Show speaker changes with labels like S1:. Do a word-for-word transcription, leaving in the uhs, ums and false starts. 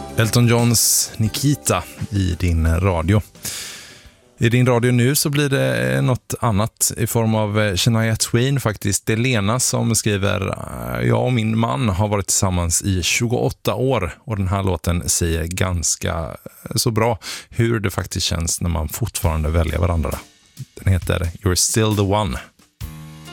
S1: Elton Johns Nikita i din radio. I din radio nu så blir det något annat i form av Shania Twain faktiskt. Det är Lena som skriver: jag och min man har varit tillsammans i tjugoåtta år och den här låten säger ganska så bra hur det faktiskt känns när man fortfarande väljer varandra. Den heter You're Still the One.